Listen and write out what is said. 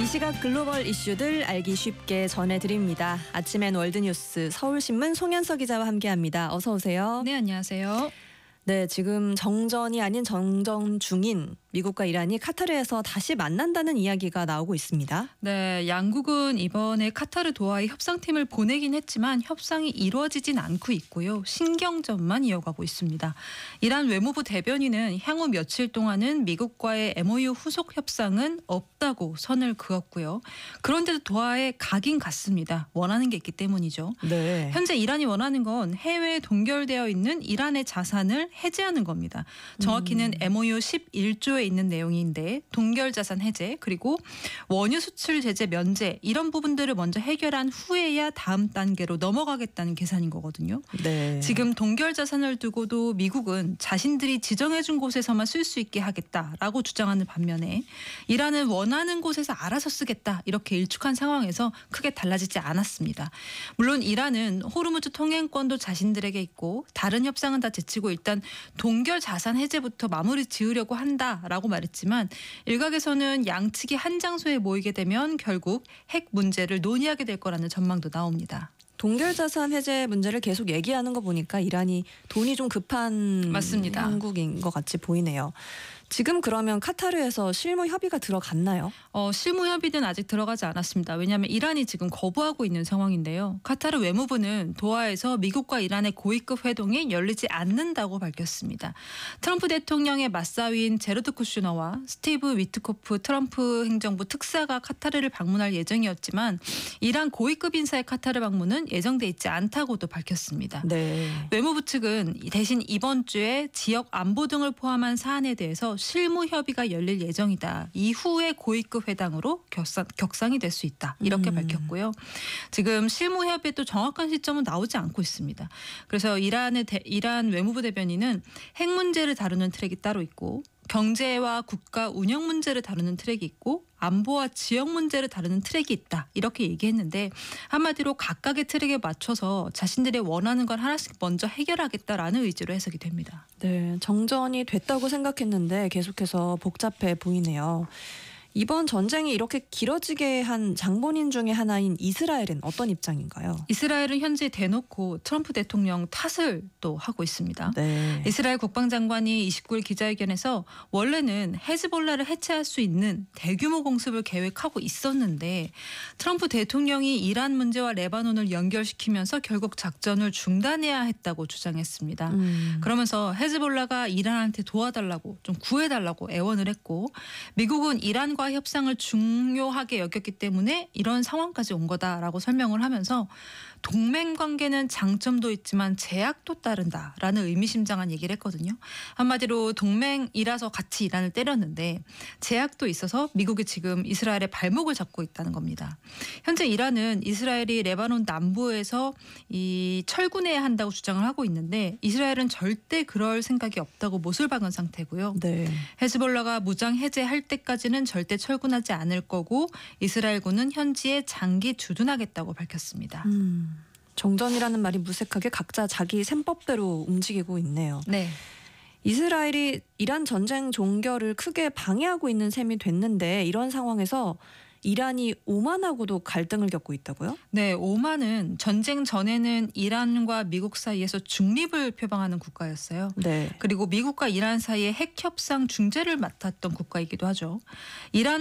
이 시각 글로벌 이슈들 알기 쉽게 전해드립니다. 아침엔 월드뉴스 서울신문 송현서 기자와 함께합니다. 어서 오세요. 네, 안녕하세요. 네, 지금 정전이 아닌 정전 중인 미국과 이란이 카타르에서 다시 만난다는 이야기가 나오고 있습니다. 네, 양국은 이번에 카타르 도하에 협상팀을 보내긴 했지만 협상이 이루어지진 않고 있고요. 신경전만 이어가고 있습니다. 이란 외무부 대변인은 향후 며칠 동안은 미국과의 MOU 후속 협상은 없다고 선을 그었고요. 그런데도 도하에 가긴 갔습니다. 원하는 게 있기 때문이죠. 네. 현재 이란이 원하는 건 해외에 동결되어 있는 이란의 자산을 해제하는 겁니다. 정확히는 MOU 11조에 있는 내용인데 동결 자산 해제 그리고 원유 수출 제재 면제 이런 부분들을 먼저 해결한 후에야 다음 단계로 넘어가겠다는 계산인 거거든요. 네. 지금 동결 자산을 두고도 미국은 자신들이 지정해준 곳에서만 쓸 수 있게 하겠다라고 주장하는 반면에 이란은 원하는 곳에서 알아서 쓰겠다 이렇게 일축한 상황에서 크게 달라지지 않았습니다. 물론 이란은 호르무즈 통행권도 자신들에게 있고 다른 협상은 다 제치고 일단 동결 자산 해제부터 마무리 지으려고 한다라고 말했지만 일각에서는 양측이 한 장소에 모이게 되면 결국 핵 문제를 논의하게 될 거라는 전망도 나옵니다. 동결 자산 해제 문제를 계속 얘기하는 거 보니까 이란이 돈이 좀 급한 맞습니다. 형국인 것 같이 보이네요. 지금 그러면 카타르에서 실무 협의가 들어갔나요? 실무 협의는 아직 들어가지 않았습니다. 왜냐하면 이란이 지금 거부하고 있는 상황인데요. 카타르 외무부는 도하에서 미국과 이란의 고위급 회동이 열리지 않는다고 밝혔습니다. 트럼프 대통령의 맞사위인 제르드 쿠슈너와 스티브 위트코프 트럼프 행정부 특사가 카타르를 방문할 예정이었지만 이란 고위급 인사의 카타르 방문은 예정돼 있지 않다고도 밝혔습니다. 네. 외무부 측은 대신 이번 주에 지역 안보 등을 포함한 사안에 대해서 실무 협의가 열릴 예정이다. 이후에 고위급 회담으로 격상이 될 수 있다. 이렇게 밝혔고요. 지금 실무 협의에 또 정확한 시점은 나오지 않고 있습니다. 그래서 이란 외무부 대변인은 핵 문제를 다루는 트랙이 따로 있고 경제와 국가 운영 문제를 다루는 트랙이 있고 안보와 지역 문제를 다루는 트랙이 있다. 이렇게 얘기했는데 한마디로 각각의 트랙에 맞춰서 자신들이 원하는 걸 하나씩 먼저 해결하겠다라는 의지로 해석이 됩니다. 네, 정전이 됐다고 생각했는데 계속해서 복잡해 보이네요. 이번 전쟁이 이렇게 길어지게 한 장본인 중에 하나인 이스라엘은 어떤 입장인가요? 이스라엘은 현재 대놓고 트럼프 대통령 탓을 또 하고 있습니다. 네. 이스라엘 국방장관이 29일 기자회견에서 원래는 헤즈볼라를 해체할 수 있는 대규모 공습을 계획하고 있었는데 트럼프 대통령이 이란 문제와 레바논을 연결시키면서 결국 작전을 중단해야 했다고 주장했습니다. 그러면서 헤즈볼라가 이란한테 도와달라고 좀 구해달라고 애원을 했고 미국은 이란과 협상을 중요하게 여겼기 때문에 이런 상황까지 온 거다라고 설명을 하면서 동맹 관계는 장점도 있지만 제약도 따른다라는 의미심장한 얘기를 했거든요. 한마디로 동맹이라서 같이 이란을 때렸는데 제약도 있어서 미국이 지금 이스라엘의 발목을 잡고 있다는 겁니다. 현재 이란은 이스라엘이 레바논 남부에서 철군해야 한다고 주장을 하고 있는데 이스라엘은 절대 그럴 생각이 없다고 못을 박은 상태고요. 네. 헤즈볼라가 무장 해제할 때까지는 절대 철군하지 않을 거고 이스라엘군은 현지에 장기 주둔하겠다고 밝혔습니다. 정전이라는 말이 무색하게 각자 자기 셈법대로 움직이고 있네요. 네. 이스라엘이 이란 전쟁 종결을 크게 방해하고 있는 셈이 됐는데 이런 상황에서 이란이 오만하고도 갈등을 겪고 있다고요? 네, 오만은 전쟁 전에는 이란과 미국 사이에서 중립을 표방하는 국가였어요. 네. 그리고 미국과 이란 사이의 핵 협상 중재를 맡았던 국가이기도 하죠. 이란